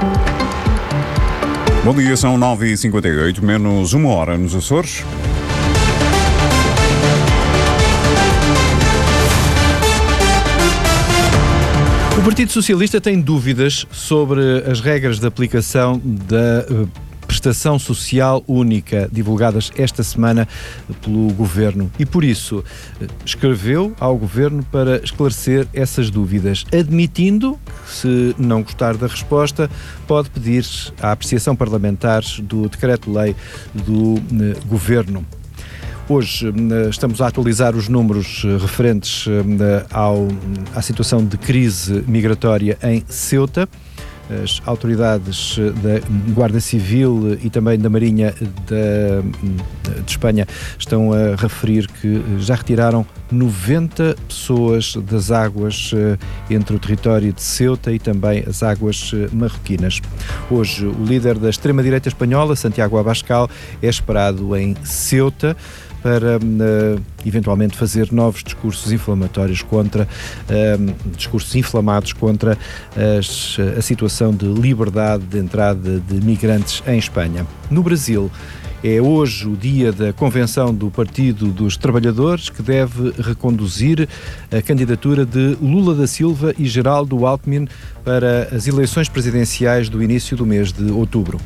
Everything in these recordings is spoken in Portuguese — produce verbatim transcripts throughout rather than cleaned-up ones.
Bom dia, são nove e cinquenta e oito, menos uma hora nos Açores. O Partido Socialista tem dúvidas sobre as regras de aplicação da uh, prestação social única divulgadas esta semana pelo Governo e, por isso, escreveu ao Governo para esclarecer essas dúvidas, admitindo que, se não gostar da resposta, pode pedir a apreciação parlamentar do decreto-lei do uh, Governo. Hoje estamos a atualizar os números referentes ao, à situação de crise migratória em Ceuta. As autoridades da Guarda Civil e também da Marinha de, de Espanha estão a referir que já retiraram noventa pessoas das águas entre o território de Ceuta e também as águas marroquinas. Hoje, o líder da extrema-direita espanhola, Santiago Abascal, é esperado em Ceuta para uh, eventualmente fazer novos discursos inflamatórios contra, uh, discursos inflamados contra as, a situação de liberdade de entrada de migrantes em Espanha. No Brasil, é hoje o dia da convenção do Partido dos Trabalhadores, que deve reconduzir a candidatura de Lula da Silva e Geraldo Alckmin para as eleições presidenciais do início do mês de outubro.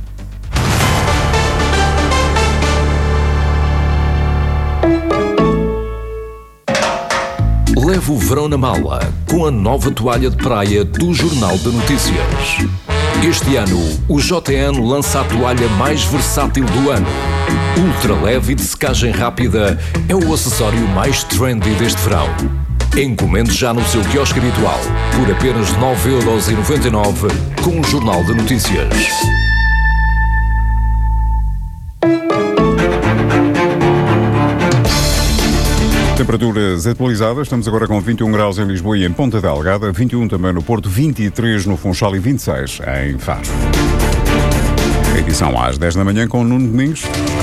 Leve o verão na mala com a nova toalha de praia do Jornal de Notícias. Este ano, o J N lança a toalha mais versátil do ano. Ultra leve e de secagem rápida, é o acessório mais trendy deste verão. Encomende já no seu quiosque habitual por apenas nove euros e noventa e nove com o Jornal de Notícias. Temperaturas atualizadas, estamos agora com vinte e um graus em Lisboa e em Ponta Delgada, vinte e um também no Porto, vinte e três no Funchal e vinte e seis em Faro. Edição às dez da manhã com Nuno Domingos.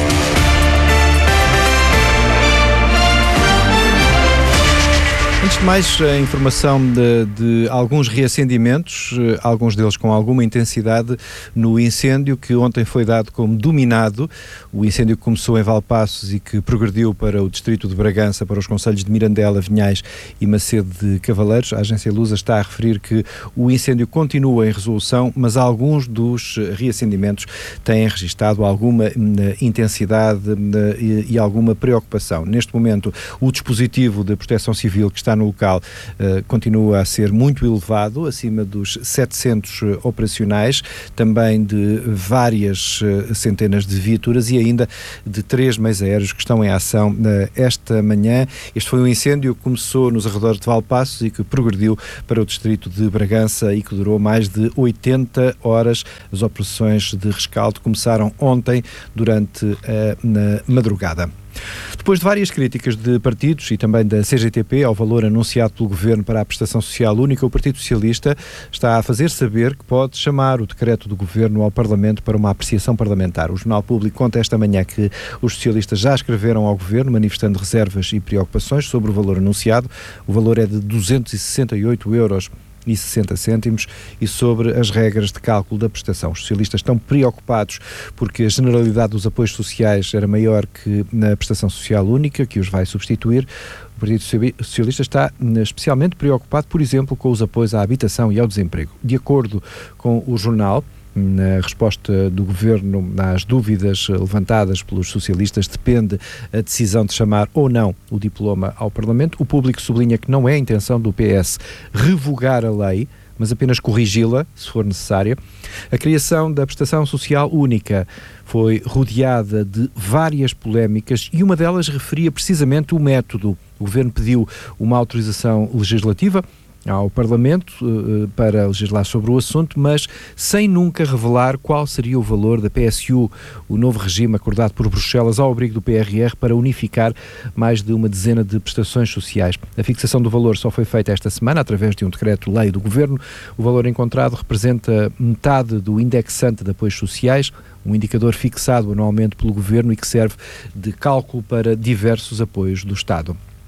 Antes de mais, a informação de, de alguns reacendimentos, alguns deles com alguma intensidade, no incêndio que ontem foi dado como dominado. O incêndio que começou em Valpaços e que progrediu para o distrito de Bragança, para os concelhos de Mirandela, Vinhais e Macedo de Cavaleiros. A agência Lusa está a referir que o incêndio continua em resolução, mas alguns dos reacendimentos têm registado alguma intensidade e, e alguma preocupação. Neste momento, o dispositivo de proteção civil que está no local uh, continua a ser muito elevado, acima dos setecentos uh, operacionais, também de várias uh, centenas de viaturas e ainda de três meios aéreos que estão em ação uh, esta manhã. Este foi um incêndio que começou nos arredores de Valpaços e que progrediu para o distrito de Bragança e que durou mais de oitenta horas. As operações de rescaldo começaram ontem durante a na madrugada. Depois de várias críticas de partidos e também da C G T P ao valor anunciado pelo Governo para a prestação social única, o Partido Socialista está a fazer saber que pode chamar o decreto do Governo ao Parlamento para uma apreciação parlamentar. O Jornal Público conta esta manhã que os socialistas já escreveram ao Governo manifestando reservas e preocupações sobre o valor anunciado. O valor é de duzentos e sessenta e oito euros e sessenta cêntimos e sobre as regras de cálculo da prestação. Os socialistas estão preocupados porque a generalidade dos apoios sociais era maior que na prestação social única, que os vai substituir. O Partido Socialista está especialmente preocupado, por exemplo, com os apoios à habitação e ao desemprego. De acordo com o jornal, na resposta do Governo às dúvidas levantadas pelos socialistas, depende a decisão de chamar ou não o diploma ao Parlamento. O Público sublinha que não é a intenção do P S revogar a lei, mas apenas corrigi-la, se for necessária. A criação da prestação social única foi rodeada de várias polémicas e uma delas referia precisamente o método. O Governo pediu uma autorização legislativa ao Parlamento uh, para legislar sobre o assunto, mas sem nunca revelar qual seria o valor da P S U, o novo regime acordado por Bruxelas ao abrigo do P R R para unificar mais de uma dezena de prestações sociais. A fixação do valor só foi feita esta semana através de um decreto-lei do Governo. O valor encontrado representa metade do indexante de apoios sociais, um indicador fixado anualmente pelo Governo e que serve de cálculo para diversos apoios do Estado.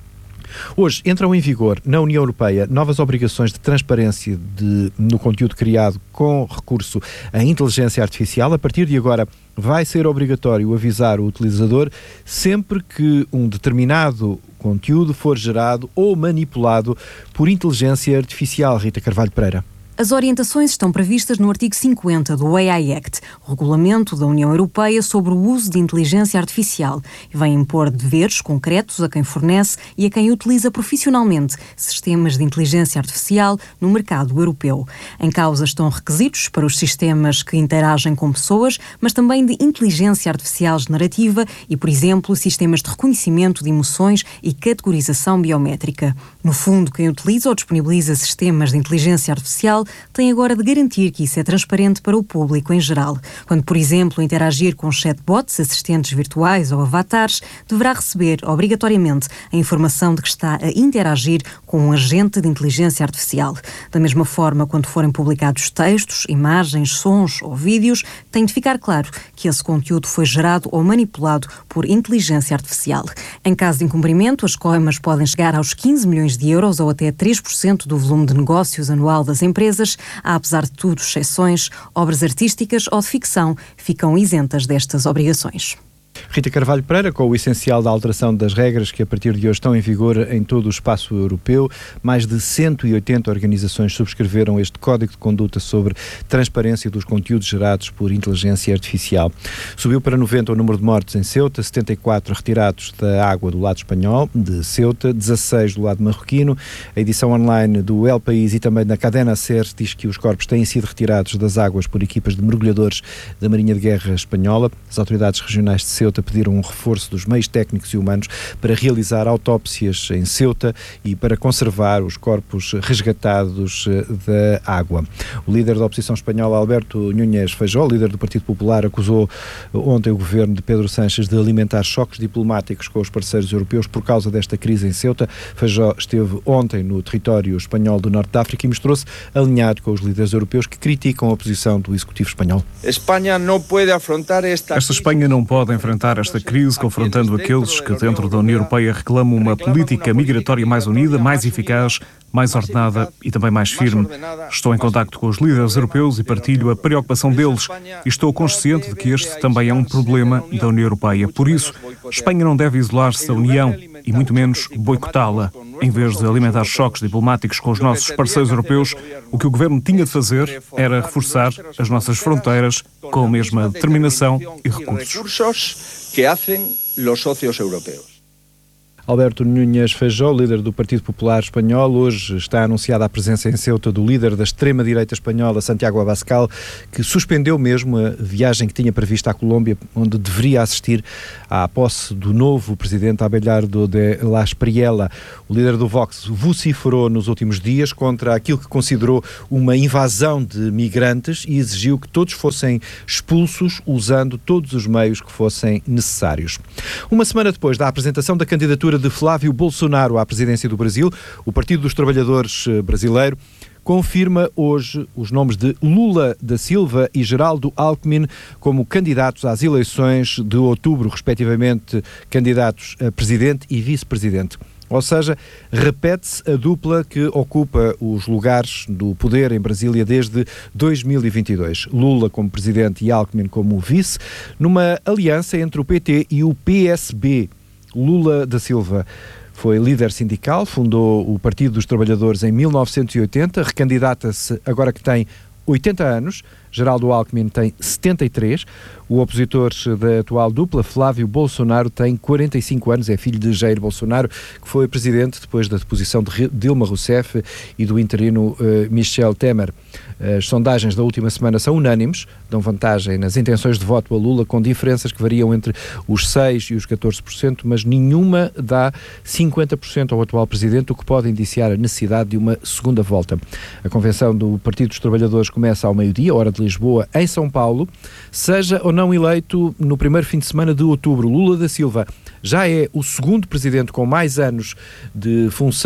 Hoje entram em vigor na União Europeia novas obrigações de transparência de, no conteúdo criado com recurso à inteligência artificial. A partir de agora vai ser obrigatório avisar o utilizador sempre que um determinado conteúdo for gerado ou manipulado por inteligência artificial. Rita Carvalho Pereira. As orientações estão previstas no artigo cinquenta do A I Act, o Regulamento da União Europeia sobre o uso de inteligência artificial, e vem impor deveres concretos a quem fornece e a quem utiliza profissionalmente sistemas de inteligência artificial no mercado europeu. Em causa estão requisitos para os sistemas que interagem com pessoas, mas também de inteligência artificial generativa e, por exemplo, sistemas de reconhecimento de emoções e categorização biométrica. No fundo, quem utiliza ou disponibiliza sistemas de inteligência artificial tem agora de garantir que isso é transparente para o público em geral. Quando, por exemplo, interagir com chatbots, assistentes virtuais ou avatares, deverá receber, obrigatoriamente, a informação de que está a interagir com um agente de inteligência artificial. Da mesma forma, quando forem publicados textos, imagens, sons ou vídeos, tem de ficar claro que esse conteúdo foi gerado ou manipulado por inteligência artificial. Em caso de incumprimento, as coimas podem chegar aos quinze milhões de euros ou até três por cento do volume de negócios anual das empresas. Há, apesar de tudo, exceções, obras artísticas ou de ficção ficam isentas destas obrigações. Rita Carvalho Pereira, com o essencial da alteração das regras que a partir de hoje estão em vigor em todo o espaço europeu. Mais de cento e oitenta organizações subscreveram este Código de Conduta sobre transparência dos conteúdos gerados por inteligência artificial. Subiu para noventa o número de mortes em Ceuta, setenta e quatro retirados da água do lado espanhol de Ceuta, dezasseis do lado marroquino. A edição online do El País e também da Cadena SER diz que os corpos têm sido retirados das águas por equipas de mergulhadores da Marinha de Guerra Espanhola. As autoridades regionais de Ceuta pediram um reforço dos meios técnicos e humanos para realizar autópsias em Ceuta e para conservar os corpos resgatados da água. O líder da oposição espanhola, Alberto Núñez Feijóo, líder do Partido Popular, acusou ontem o governo de Pedro Sánchez de alimentar choques diplomáticos com os parceiros europeus por causa desta crise em Ceuta. Feijóo esteve ontem no território espanhol do Norte de África e mostrou-se alinhado com os líderes europeus que criticam a posição do executivo espanhol. Espanha não pode afrontar esta Esta Espanha não pode enfrentar esta crise confrontando aqueles que dentro da União Europeia reclamam uma política migratória mais unida, mais eficaz, mais ordenada e também mais firme. Estou em contacto com os líderes europeus e partilho a preocupação deles e estou consciente de que este também é um problema da União Europeia. Por isso, Espanha não deve isolar-se da União e muito menos boicotá-la. Em vez de alimentar choques diplomáticos com os nossos parceiros europeus, o que o governo tinha de fazer era reforçar as nossas fronteiras com a mesma determinação e recursos que hacen los socios europeus. Alberto Núñez Feijóo, líder do Partido Popular Espanhol, hoje está anunciada a presença em Ceuta do líder da extrema-direita espanhola, Santiago Abascal, que suspendeu mesmo a viagem que tinha prevista à Colômbia, onde deveria assistir à posse do novo presidente Abelardo de la Espriella. O líder do Vox vociferou nos últimos dias contra aquilo que considerou uma invasão de migrantes e exigiu que todos fossem expulsos usando todos os meios que fossem necessários. Uma semana depois da apresentação da candidatura de Flávio Bolsonaro à presidência do Brasil, o Partido dos Trabalhadores brasileiro confirma hoje os nomes de Lula da Silva e Geraldo Alckmin como candidatos às eleições de outubro, respectivamente candidatos a presidente e vice-presidente. Ou seja, repete-se a dupla que ocupa os lugares do poder em Brasília desde dois mil e vinte e dois. Lula como presidente e Alckmin como vice, numa aliança entre o P T e o P S B. Lula da Silva foi líder sindical, fundou o Partido dos Trabalhadores em mil novecentos e oitenta, recandidata-se agora que tem oitenta anos. Geraldo Alckmin tem setenta e três. O opositor da atual dupla, Flávio Bolsonaro, tem quarenta e cinco anos, é filho de Jair Bolsonaro, que foi presidente depois da deposição de Dilma Rousseff e do interino uh, Michel Temer. As sondagens da última semana são unânimes, dão vantagem nas intenções de voto a Lula, com diferenças que variam entre os seis por cento e os catorze por cento, mas nenhuma dá cinquenta por cento ao atual presidente, o que pode indiciar a necessidade de uma segunda volta. A convenção do Partido dos Trabalhadores começa ao meio-dia, hora de Lisboa, em São Paulo. Seja ou não eleito no primeiro fim de semana de outubro, Lula da Silva já é o segundo presidente com mais anos de função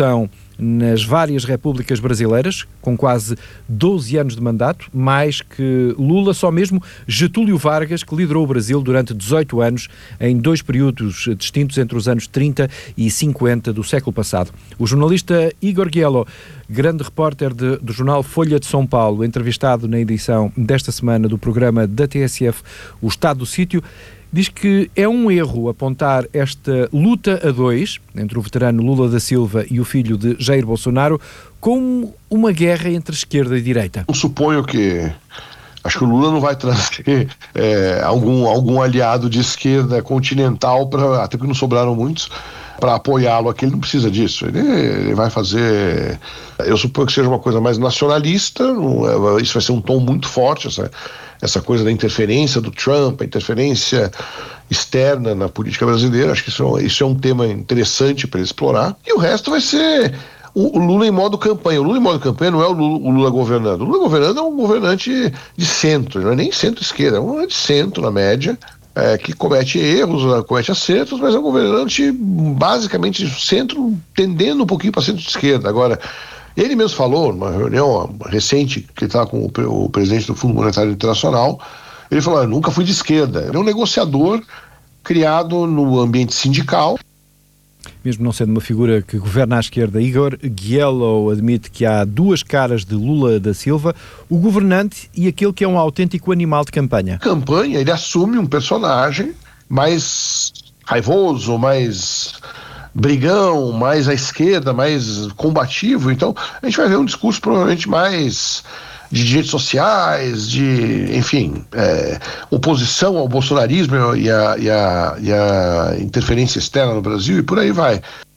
nas várias repúblicas brasileiras, com quase doze anos de mandato, mais que Lula, só mesmo Getúlio Vargas, que liderou o Brasil durante dezoito anos, em dois períodos distintos entre os anos trinta e cinquenta do século passado. O jornalista Igor Giello, grande repórter de, do jornal Folha de São Paulo, entrevistado na edição desta semana do programa da T S F, O Estado do Sítio, diz que é um erro apontar esta luta a dois, entre o veterano Lula da Silva e o filho de Jair Bolsonaro, como uma guerra entre esquerda e direita. Eu suponho que... Acho que o Lula não vai trazer é, algum, algum aliado de esquerda continental, pra, até porque não sobraram muitos, para apoiá-lo aqui. Ele não precisa disso. Ele, ele vai fazer... Eu suponho que seja uma coisa mais nacionalista, não, isso vai ser um tom muito forte, essa, essa coisa da interferência do Trump, a interferência externa na política brasileira. Acho que isso, isso é um tema interessante para ele explorar. E o resto vai ser... O Lula em modo campanha. O Lula em modo campanha não é o Lula, o Lula governando. O Lula governando é um governante de centro, não é nem centro-esquerda, é um governante de centro, na média, é, que comete erros, comete acertos, mas é um governante basicamente de centro, tendendo um pouquinho para centro-esquerda. Agora, ele mesmo falou, numa reunião recente, que ele estava com o, o presidente do Fundo Monetário Internacional, ele falou, eu nunca fui de esquerda. Ele é um negociador criado no ambiente sindical. Mesmo não sendo uma figura que governa à esquerda, Igor Giello admite que há duas caras de Lula da Silva, o governante e aquele que é um autêntico animal de campanha. Campanha, ele assume um personagem mais raivoso, mais brigão, mais à esquerda, mais combativo. Então, a gente vai ver um discurso provavelmente mais de direitos sociais, de, enfim, é, oposição ao bolsonarismo e a, e, a, e a interferência externa no Brasil, e por aí vai.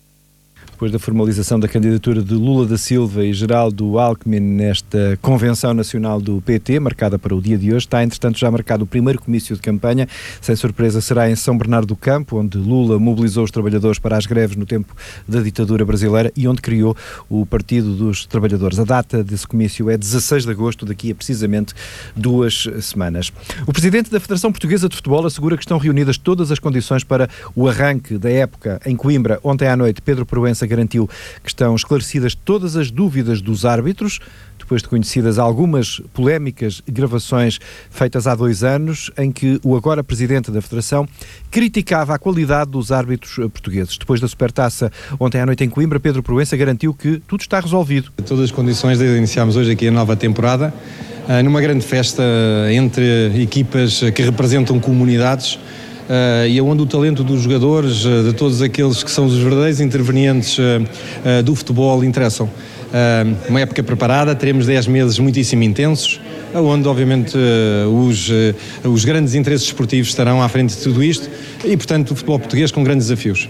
Depois da formalização da candidatura de Lula da Silva e Geraldo Alckmin nesta Convenção Nacional do P T, marcada para o dia de hoje, está, entretanto, já marcado o primeiro comício de campanha. Sem surpresa, será em São Bernardo do Campo, onde Lula mobilizou os trabalhadores para as greves no tempo da ditadura brasileira e onde criou o Partido dos Trabalhadores. A data desse comício é dezasseis de agosto, daqui a precisamente duas semanas. O presidente da Federação Portuguesa de Futebol assegura que estão reunidas todas as condições para o arranque da época em Coimbra. Ontem à noite, Pedro Proença garantiu que estão esclarecidas todas as dúvidas dos árbitros, depois de conhecidas algumas polémicas gravações feitas há dois anos, em que o agora presidente da Federação criticava a qualidade dos árbitros portugueses. Depois da Supertaça, ontem à noite em Coimbra, Pedro Proença garantiu que tudo está resolvido. Todas as condições de iniciarmos hoje aqui a nova temporada, numa grande festa entre equipas que representam comunidades, Uh, e onde o talento dos jogadores, uh, de todos aqueles que são os verdadeiros intervenientes uh, uh, do futebol interessam. Uh, uma época preparada, teremos dez meses muitíssimo intensos, onde obviamente uh, os, uh, os grandes interesses esportivos estarão à frente de tudo isto e, portanto, o futebol português com grandes desafios.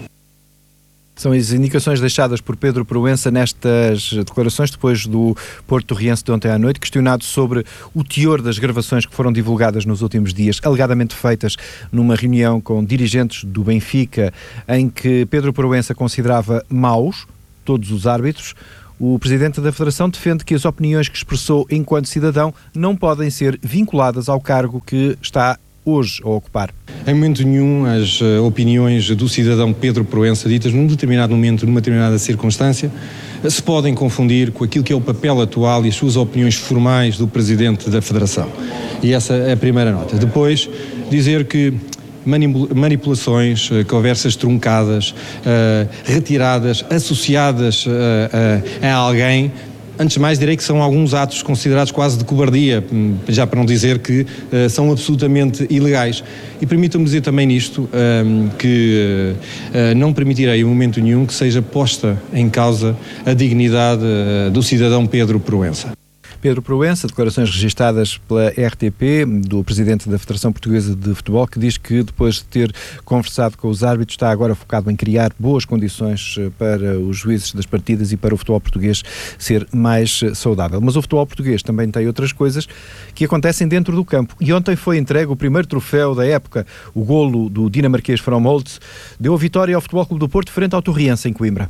São as indicações deixadas por Pedro Proença nestas declarações depois do Porto Torriense de ontem à noite, questionado sobre o teor das gravações que foram divulgadas nos últimos dias, alegadamente feitas numa reunião com dirigentes do Benfica, em que Pedro Proença considerava maus todos os árbitros. O presidente da Federação defende que as opiniões que expressou enquanto cidadão não podem ser vinculadas ao cargo que está hoje a ocupar. Em momento nenhum as uh, opiniões do cidadão Pedro Proença, ditas num determinado momento, numa determinada circunstância, uh, se podem confundir com aquilo que é o papel atual e as suas opiniões formais do Presidente da Federação. E essa é a primeira nota. Depois, dizer que manipulações, uh, conversas truncadas, uh, retiradas, associadas uh, uh, a alguém, antes de mais, direi que são alguns atos considerados quase de cobardia, já para não dizer que uh, são absolutamente ilegais. E permitam-me dizer também nisto um, que uh, não permitirei em momento nenhum que seja posta em causa a dignidade uh, do cidadão Pedro Proença. Pedro Proença, declarações registadas pela R T P, do presidente da Federação Portuguesa de Futebol, que diz que depois de ter conversado com os árbitros está agora focado em criar boas condições para os juízes das partidas e para o futebol português ser mais saudável. Mas o futebol português também tem outras coisas que acontecem dentro do campo. E ontem foi entregue o primeiro troféu da época. O golo do dinamarquês From Holtz deu a vitória ao Futebol Clube do Porto frente ao Torriense em Coimbra.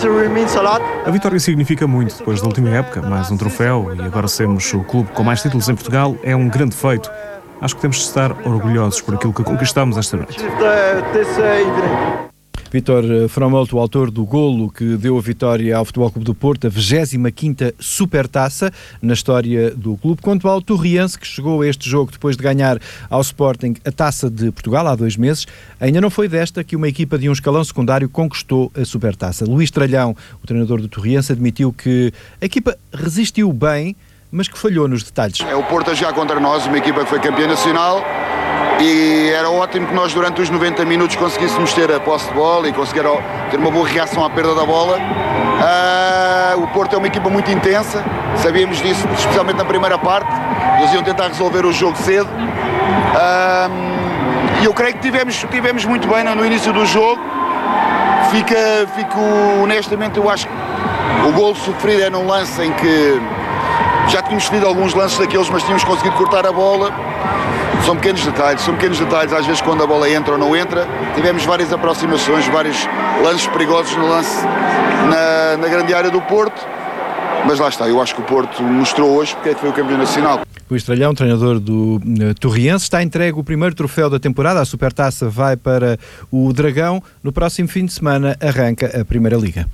A vitória significa muito depois da última época, mais um troféu, e agora sermos o clube com mais títulos em Portugal é um grande feito. Acho que temos de estar orgulhosos por aquilo que conquistamos esta noite. Vítor Fromolto, o autor do golo que deu a vitória ao Futebol Clube do Porto, a vigésima quinta supertaça na história do clube. Quanto ao Torriense, que chegou a este jogo depois de ganhar ao Sporting a Taça de Portugal há dois meses, ainda não foi desta que uma equipa de um escalão secundário conquistou a supertaça. Luís Tralhão, o treinador do Torriense, admitiu que a equipa resistiu bem, mas que falhou nos detalhes. É o Porto a jogar contra nós, uma equipa que foi campeã nacional, e era ótimo que nós durante os noventa minutos conseguíssemos ter a posse de bola e conseguir ter uma boa reação à perda da bola. Uh, o Porto é uma equipa muito intensa, sabíamos disso, especialmente na primeira parte. Eles iam tentar resolver o jogo cedo. Uh, e eu creio que tivemos, tivemos muito bem no início do jogo. Fica, fico, honestamente, eu acho que o golo sofrido é num lance em que já tínhamos sofrido alguns lances daqueles, mas tínhamos conseguido cortar a bola. São pequenos detalhes, são pequenos detalhes, às vezes quando a bola entra ou não entra. Tivemos várias aproximações, vários lances perigosos no lance na, na grande área do Porto, mas lá está, eu acho que o Porto mostrou hoje porque é que foi o campeão nacional. Luís Tralhão, treinador do uh, Torriense, está entregue o primeiro troféu da temporada, a Supertaça vai para o Dragão, no próximo fim de semana arranca a Primeira Liga.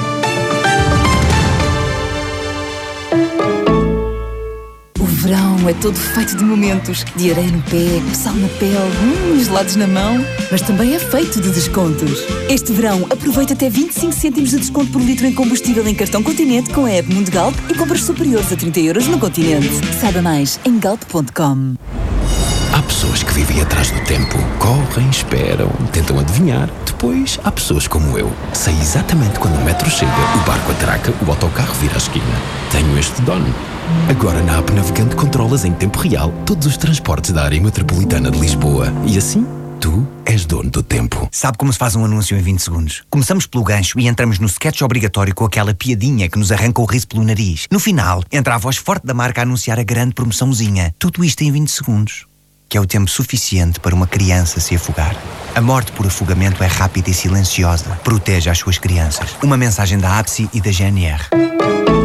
O verão é todo feito de momentos, de areia no pé, sal na pele, hum, gelados na mão, mas também é feito de descontos. Este verão aproveita até vinte e cinco cêntimos de desconto por litro em combustível em cartão Continente com a app Mundo Galp e compras superiores a trinta euros no Continente. Saiba mais em galp ponto com. Há pessoas que vivem atrás do tempo, correm, esperam, tentam adivinhar. Depois há pessoas como eu. Sei exatamente quando o metro chega, o barco atraca, o autocarro vira a esquina. Tenho este dono. Agora na app Navegante controlas em tempo real todos os transportes da área metropolitana de Lisboa. E assim, tu és dono do tempo. Sabe como se faz um anúncio em vinte segundos? Começamos pelo gancho e entramos no sketch obrigatório com aquela piadinha que nos arranca o riso pelo nariz. No final, entra a voz forte da marca a anunciar a grande promoçãozinha. Tudo isto em vinte segundos. Que é o tempo suficiente para uma criança se afogar. A morte por afogamento é rápida e silenciosa. Proteja as suas crianças. Uma mensagem da A B S I e da G N R.